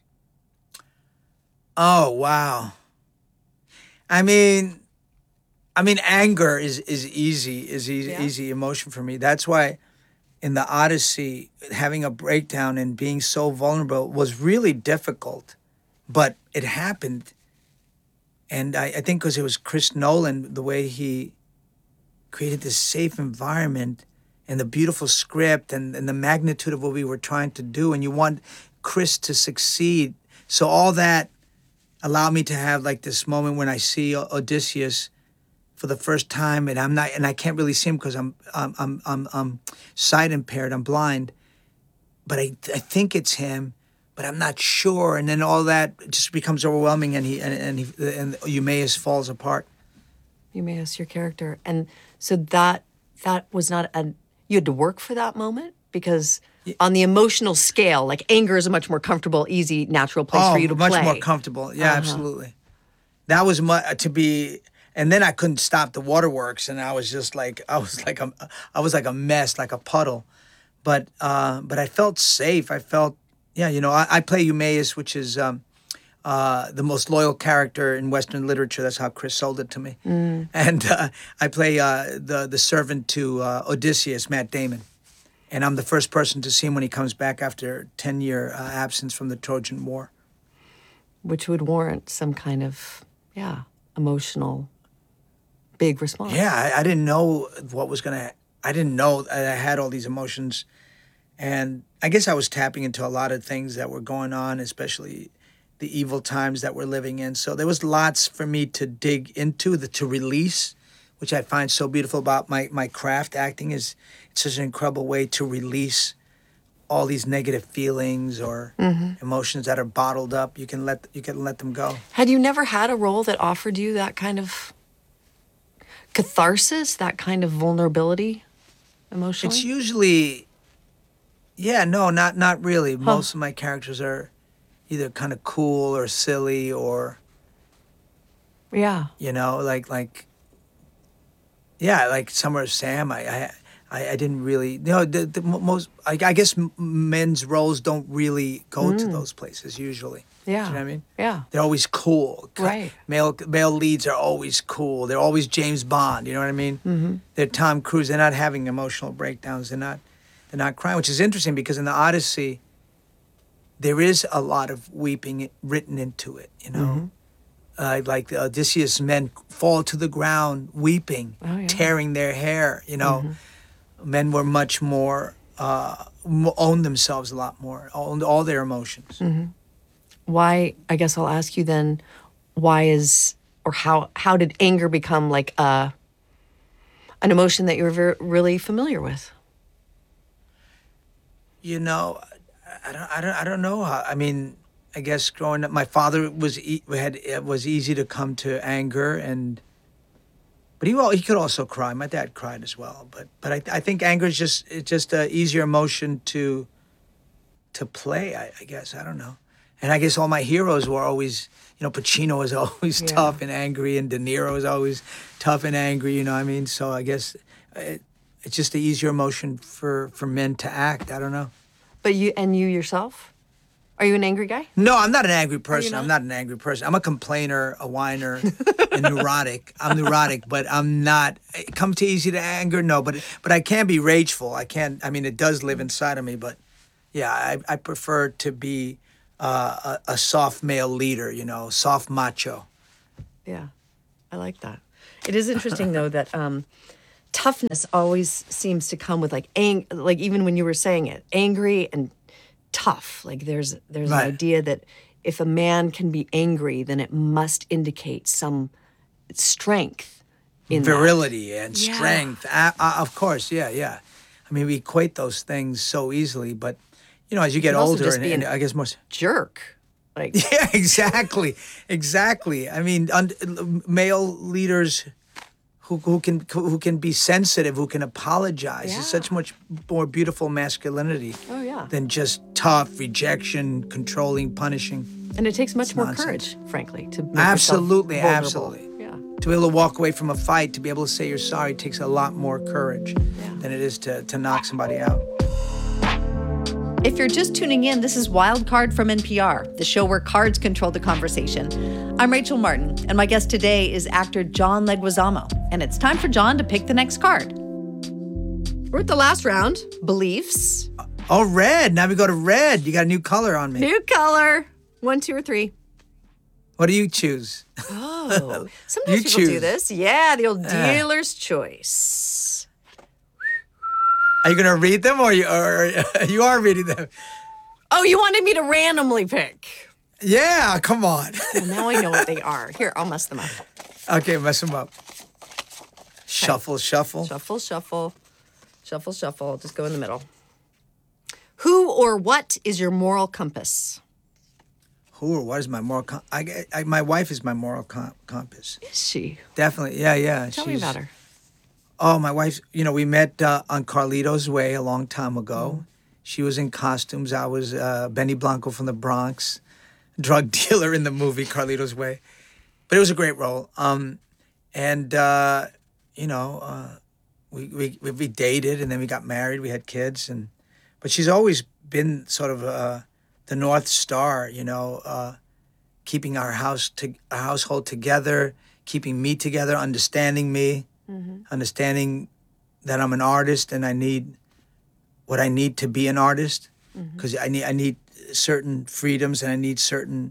Oh wow. I mean, anger is easy emotion for me. That's why in the Odyssey, having a breakdown and being so vulnerable was really difficult, but it happened. And I think because it was Chris Nolan, the way he created this safe environment and the beautiful script and the magnitude of what we were trying to do, and you want Chris to succeed. So all that allowed me to have like this moment when I see Odysseus for the first time, and I can't really see him because I'm sight impaired, I'm blind, but I think it's him, but I'm not sure, and then all that just becomes overwhelming, and Eumaeus falls apart. Eumaeus, your character, and so that was not you had to work for that moment because on the emotional scale, like anger is a much more comfortable, easy, natural place for you to play. Much more comfortable, yeah, absolutely. That was to be. And then I couldn't stop the waterworks, and I was like a mess, like a puddle. But I felt safe. I felt, I play Eumaeus, which is the most loyal character in Western literature. That's how Chris sold it to me. And I play the servant to Odysseus, Matt Damon. And I'm the first person to see him when he comes back after 10-year absence from the Trojan War. Which would warrant some kind of, emotional big response. Yeah, I didn't know I didn't know that I had all these emotions. And I guess I was tapping into a lot of things that were going on, especially the evil times that we're living in. So there was lots for me to dig into, to release, which I find so beautiful about my craft. Acting is such an incredible way to release all these negative feelings or emotions that are bottled up. You can let them go. Had you never had a role that offered you that kind of catharsis, that kind of vulnerability emotionally? It's usually, not really. Huh. Most of my characters are either kind of cool or silly or, like Summer of Sam. I didn't really, the most, I guess men's roles don't really go to those places usually. Yeah. Do you know what I mean? Yeah. They're always cool. Right. Male leads are always cool. They're always James Bond. You know what I mean? Mm-hmm. They're Tom Cruise. They're not having emotional breakdowns. They're not crying, which is interesting because in the Odyssey, there is a lot of weeping written into it. Like the Odysseus' men fall to the ground weeping, tearing their hair. Men were much more owned themselves a lot more, owned all their emotions. Mm-hmm. Why, I guess I'll ask you then, how did anger become like an emotion that you were really familiar with? I don't know how. I mean, I guess growing up, my father was easy to come to anger, but he could also cry. My dad cried as well, but I think anger is just an easier emotion to to play. I guess I don't know. And I guess all my heroes were always, Pacino was always tough and angry, and De Niro was always tough and angry. You know what I mean? So I guess it's just the easier emotion for men to act. I don't know. But you yourself? Are you an angry guy? No, I'm not an angry person. I'm not an angry person. I'm a complainer, a whiner, and neurotic. I'm neurotic, but I'm not. It comes too easy to anger? No, but I can be rageful. I can't. I mean, it does live inside of me, but yeah, I prefer to be a soft male leader, soft macho. Yeah, I like that. It is interesting, though, that toughness always seems to come with like even when you were saying it, angry and tough. Like there's an idea that if a man can be angry, then it must indicate some strength in virility and strength. Of course, yeah. I mean, we equate those things so easily, but as you get older, and I guess more jerk. Like yeah, exactly. I mean, male leaders who can be sensitive, who can apologize. It's such much more beautiful masculinity than just tough, rejection, controlling, punishing. And it takes much more courage, frankly, to make absolutely. Yeah. To be able to walk away from a fight, to be able to say you're sorry, takes a lot more courage than it is to knock somebody out. If you're just tuning in, this is Wild Card from NPR, the show where cards control the conversation. I'm Rachel Martin, and my guest today is actor John Leguizamo. And it's time for John to pick the next card. We're at the last round, beliefs. Oh, red. Now we go to red. You got a new color on me. New color. 1, 2, or 3. What do you choose? Oh, sometimes people do this. Yeah, the old dealer's choice. Are you going to read them or you are reading them? Oh, you wanted me to randomly pick. Yeah, come on. Well, now I know what they are. Here, I'll mess them up. Okay, mess them up. Shuffle, shuffle. Shuffle, shuffle. Shuffle, shuffle. Just go in the middle. Who or what is your moral compass? Who or what is my moral compass? My wife is my moral compass. Is she? Definitely, yeah. Tell me about her. Oh, my wife, we met on Carlito's Way a long time ago. She was in costumes. I was Benny Blanco from the Bronx, drug dealer in the movie Carlito's Way. But it was a great role. We dated and then we got married. We had kids. But she's always been sort of the North Star, keeping our household together, keeping me together, understanding me. Mm-hmm. Understanding that I'm an artist and I need what I need to be an artist, because I need certain freedoms and I need certain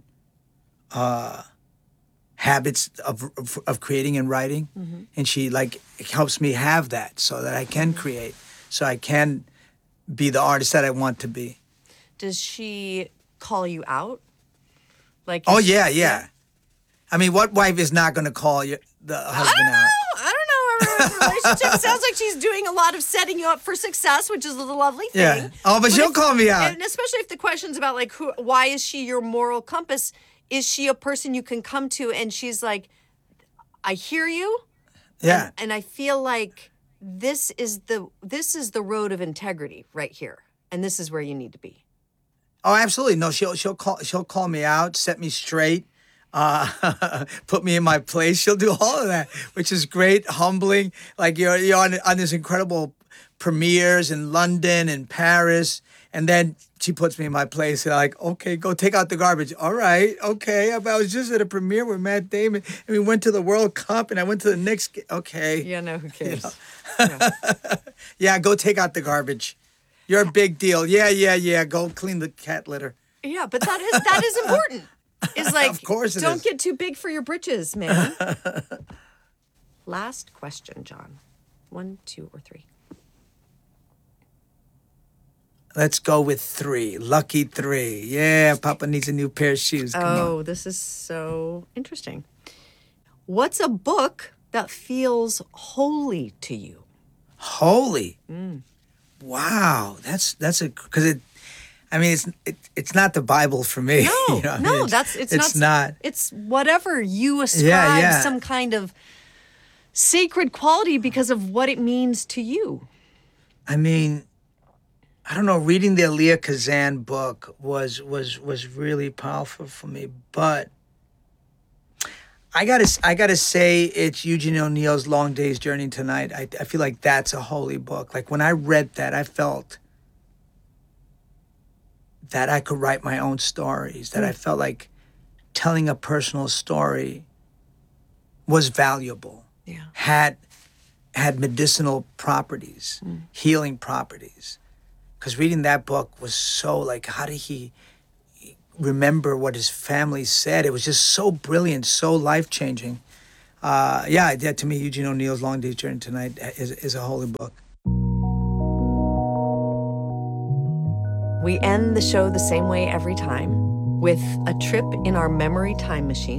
habits of creating and writing, and she helps me have that so that I can create, so I can be the artist that I want to be. Does she call you out? Oh yeah. I mean, what wife is not going to call the husband out? Relationship sounds like she's doing a lot of setting you up for success, which is a lovely thing. Yeah. Oh, but she'll call me out. And especially if the question's about why is she your moral compass? Is she a person you can come to and she's like, I hear you. Yeah. And I feel like this is the road of integrity right here, and this is where you need to be. Oh, absolutely. No, she'll call me out, set me straight. Put me in my place. She'll do all of that, which is great, humbling. Like you're on this incredible premieres in London and Paris, and then she puts me in my place and okay, go take out the garbage. All right, okay. I was just at a premiere with Matt Damon, and we went to the World Cup, and I went to the Knicks. Okay. Yeah, no, who cares? Yeah, go take out the garbage. You're a big deal. Yeah. Go clean the cat litter. Yeah, but that is important. It's like, of course don't get too big for your britches, man. Last question, John. 1, 2, or 3? Let's go with 3. Lucky 3. Yeah, Papa needs a new pair of shoes. Come on. This is so interesting. What's a book that feels holy to you? Holy? Wow. That's because it. I mean, it's not the Bible for me. No, it's not. It's whatever you ascribe some kind of sacred quality because of what it means to you. I mean, I don't know, reading the Elia Kazan book was really powerful for me. But I gotta say it's Eugene O'Neill's Long Day's Journey Tonight. I feel like that's a holy book. Like when I read that, I felt that I could write my own stories, that I felt like telling a personal story was valuable, had medicinal properties, healing properties. Because reading that book was so like, how did he remember what his family said? It was just so brilliant, so life-changing. To me, Eugene O'Neill's Long Day's Journey Tonight is a holy book. We end the show the same way every time, with a trip in our memory time machine.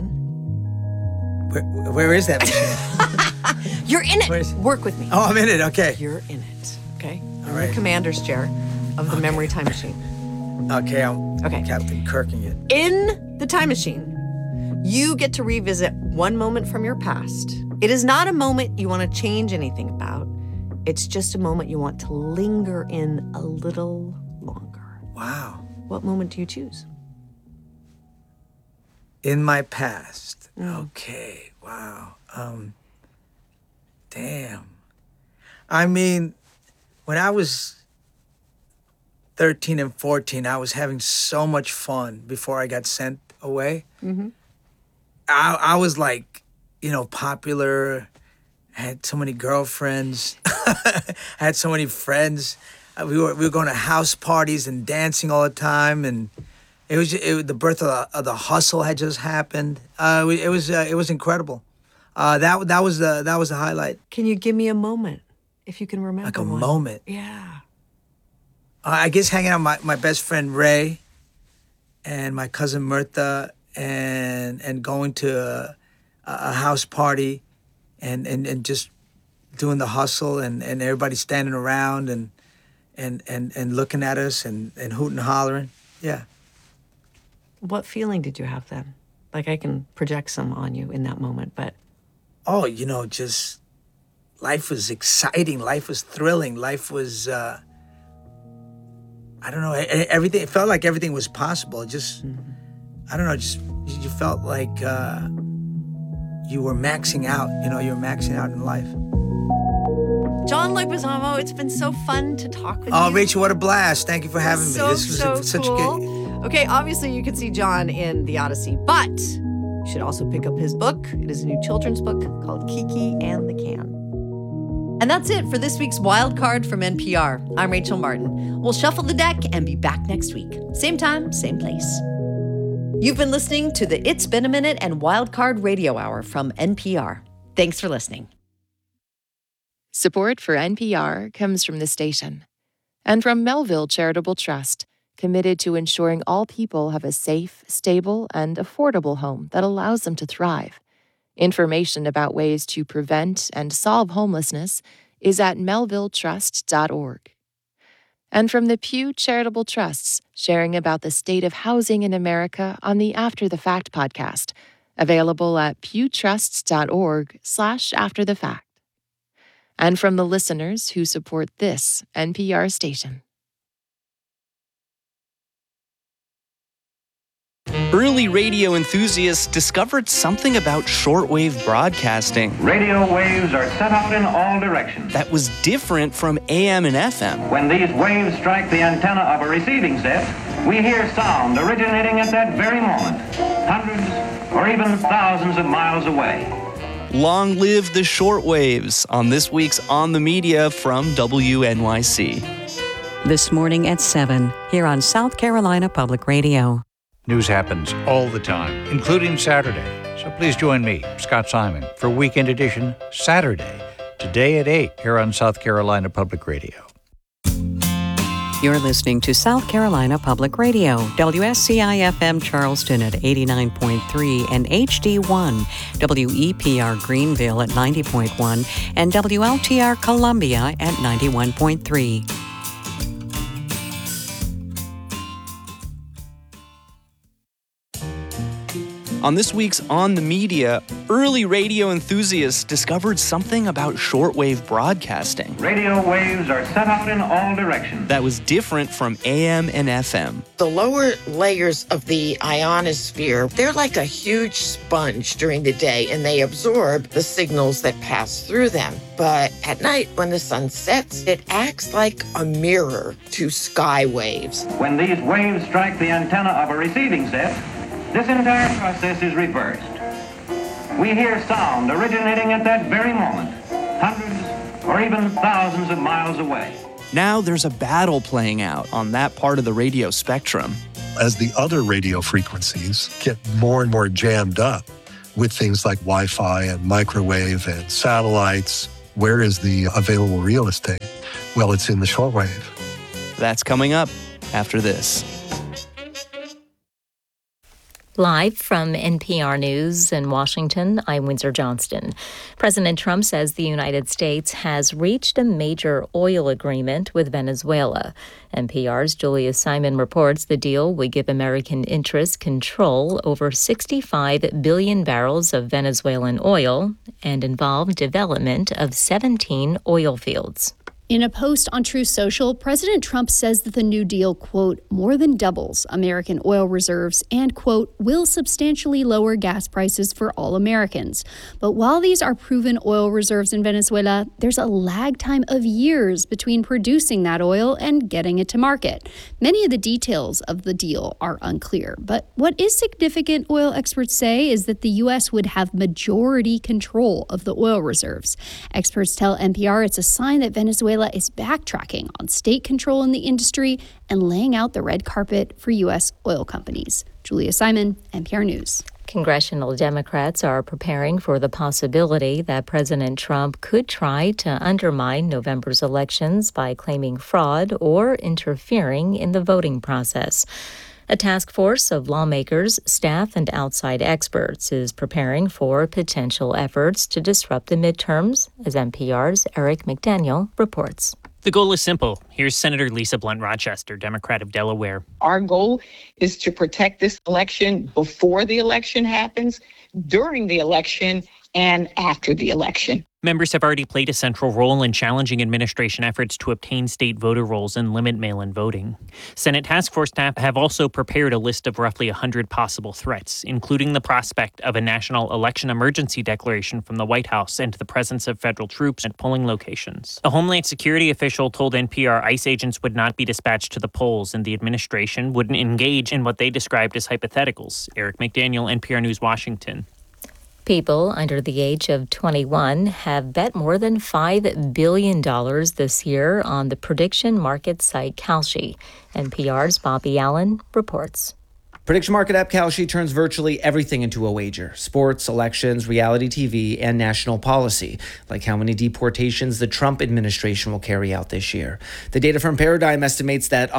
Where is that machine? You're in it. Work with me. Oh, I'm in it. Okay. You're in it. Okay. All I'm right. the commander's chair of the memory time machine. Okay, I'm Captain Kirking it. In the time machine, you get to revisit one moment from your past. It is not a moment you want to change anything about. It's just a moment you want to linger in a little longer. Wow. What moment do you choose? In my past. Okay. Wow. Damn. I mean, when I was 13 and 14, I was having so much fun before I got sent away. Mm-hmm. I was like, popular, had so many girlfriends, had so many friends. We were going to house parties and dancing all the time, and it was the birth of the hustle had just happened. It was incredible. That was the highlight. Can you give me a moment, if you can remember? Like a one? moment. Yeah. I guess hanging out with my best friend Ray, and my cousin Mirtha, and going to a house party, and just doing the hustle, and everybody standing around and looking at us and hooting and hollering. Yeah. What feeling did you have then? Like, I can project some on you in that moment, but... Oh, just life was exciting. Life was thrilling. Life was, I don't know, everything. It felt like everything was possible. It just, I don't know, just you felt like you were maxing out. You were maxing out in life. John Leguizamo, it's been so fun to talk with you. Oh, Rachel, what a blast. Thank you for having me. This was such cool. a good... Okay, obviously you can see John in The Odyssey, but you should also pick up his book. It is a new children's book called Kiki and the Can. And that's it for this week's Wild Card from NPR. I'm Rachel Martin. We'll shuffle the deck and be back next week. Same time, same place. You've been listening to the It's Been a Minute and Wild Card Radio Hour from NPR. Thanks for listening. Support for NPR comes from the station and from Melville Charitable Trust, committed to ensuring all people have a safe, stable, and affordable home that allows them to thrive. Information about ways to prevent and solve homelessness is at melvilletrust.org. And from the Pew Charitable Trusts, sharing about the state of housing in America on the After the Fact podcast, available at pewtrusts.org/afterthefact. And from the listeners who support this NPR station. Early radio enthusiasts discovered something about shortwave broadcasting. Radio waves are sent out in all directions. That was different from AM and FM. When these waves strike the antenna of a receiving set, we hear sound originating at that very moment, hundreds or even thousands of miles away. Long live the shortwaves on this week's On the Media from WNYC. This morning at 7 here on South Carolina Public Radio. News happens all the time, including Saturday. So please join me, Scott Simon, for Weekend Edition Saturday, today at 8 here on South Carolina Public Radio. You're listening to South Carolina Public Radio, WSCI-FM Charleston at 89.3 and HD1, WEPR Greenville at 90.1, and WLTR Columbia at 91.3. On this week's On the Media, early radio enthusiasts discovered something about shortwave broadcasting. Radio waves are sent out in all directions. That was different from AM and FM. The lower layers of the ionosphere, they're like a huge sponge during the day, and they absorb the signals that pass through them. But at night, when the sun sets, it acts like a mirror to sky waves. When these waves strike the antenna of a receiving set, this entire process is reversed. We hear sound originating at that very moment, hundreds or even thousands of miles away. Now there's a battle playing out on that part of the radio spectrum. As the other radio frequencies get more and more jammed up with things like Wi-Fi and microwave and satellites, where is the available real estate? Well, it's in the shortwave. That's coming up after this. Live from NPR News in Washington, I'm Windsor Johnston. President Trump says the United States has reached a major oil agreement with Venezuela. NPR's Julia Simon reports the deal would give American interests control over 65 billion barrels of Venezuelan oil and involve development of 17 oil fields. In a post on Truth Social, President Trump says that the new deal, quote, more than doubles American oil reserves and, quote, will substantially lower gas prices for all Americans. But while these are proven oil reserves in Venezuela, there's a lag time of years between producing that oil and getting it to market. Many of the details of the deal are unclear. But what is significant, oil experts say, is that the U.S. would have majority control of the oil reserves. Experts tell NPR it's a sign that Venezuela is backtracking on state control in the industry and laying out the red carpet for U.S. oil companies. Julia Simon, NPR News. Congressional Democrats are preparing for the possibility that President Trump could try to undermine November's elections by claiming fraud or interfering in the voting process. A task force of lawmakers, staff, and outside experts is preparing for potential efforts to disrupt the midterms, as NPR's Eric McDaniel reports. The goal is simple. Here's Senator Lisa Blunt Rochester, Democrat of Delaware. Our goal is to protect this election before the election happens, during the election, and after the election. Members have already played a central role in challenging administration efforts to obtain state voter rolls and limit mail-in voting. Senate task force staff have also prepared a list of roughly 100 possible threats, including the prospect of a national election emergency declaration from the White House and the presence of federal troops at polling locations. A Homeland Security official told NPR ICE agents would not be dispatched to the polls, and the administration wouldn't engage in what they described as hypotheticals. Eric McDaniel, NPR News, Washington. People under the age of 21 have bet more than $5 billion this year on the prediction market site Kalshi. NPR's Bobby Allen reports. Prediction market app Kalshi turns virtually everything into a wager: sports, elections, reality TV, and national policy, like how many deportations the Trump administration will carry out this year. The data from Paradigm estimates that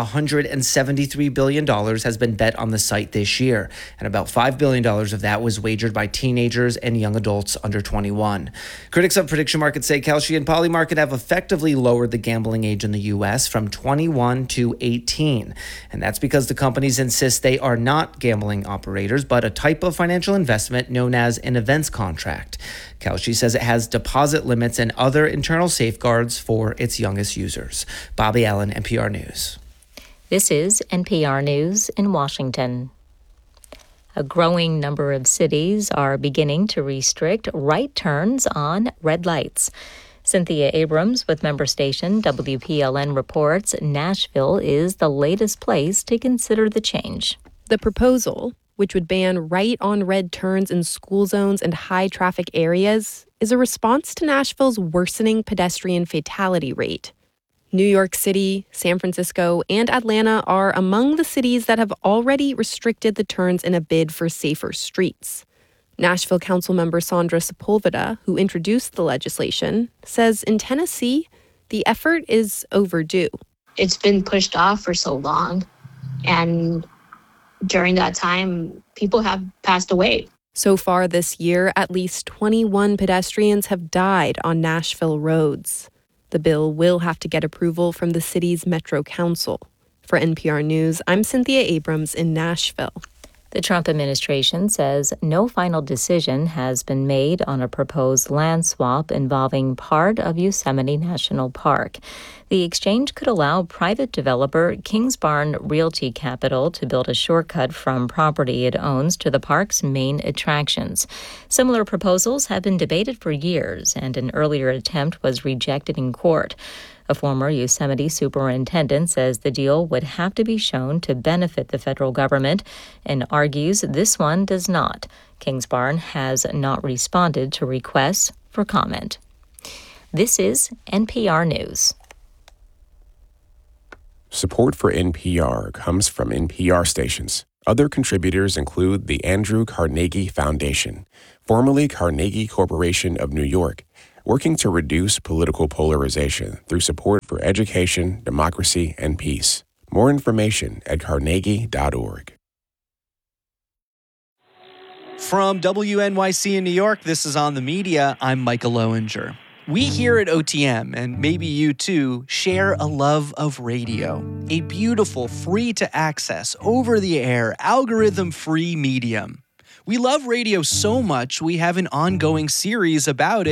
$173 billion has been bet on the site this year, and about $5 billion of that was wagered by teenagers and young adults under 21. Critics of prediction markets say Kalshi and Polymarket have effectively lowered the gambling age in the U.S. from 21 to 18, and that's because the companies insist they are not gambling operators, but a type of financial investment known as an events contract. Kalshi says it has deposit limits and other internal safeguards for its youngest users. Bobby Allen, NPR News. This is NPR News in Washington. A growing number of cities are beginning to restrict right turns on red lights. Cynthia Abrams with member station WPLN reports Nashville is the latest place to consider the change. The proposal, which would ban right-on-red turns in school zones and high-traffic areas, is a response to Nashville's worsening pedestrian fatality rate. New York City, San Francisco, and Atlanta are among the cities that have already restricted the turns in a bid for safer streets. Nashville Councilmember Sandra Sepulveda, who introduced the legislation, says in Tennessee, the effort is overdue. It's been pushed off for so long, and during that time, people have passed away. So far this year, at least 21 pedestrians have died on Nashville roads. The bill will have to get approval from the city's Metro Council. For NPR News, I'm Cynthia Abrams in Nashville. The Trump administration says no final decision has been made on a proposed land swap involving part of Yosemite National Park. The exchange could allow private developer Kingsbarn Realty Capital to build a shortcut from property it owns to the park's main attractions. Similar proposals have been debated for years, and an earlier attempt was rejected in court. A former Yosemite superintendent says the deal would have to be shown to benefit the federal government and argues this one does not. Kingsbarn has not responded to requests for comment. This is NPR News. Support for NPR comes from NPR stations. Other contributors include the Andrew Carnegie Foundation, formerly Carnegie Corporation of New York, working to reduce political polarization through support for education, democracy, and peace. More information at carnegie.org. From WNYC in New York, this is On the Media. I'm Micah Lowinger. We here at OTM, and maybe you too, share a love of radio. A beautiful, free-to-access, over-the-air, algorithm-free medium. We love radio so much, we have an ongoing series about it.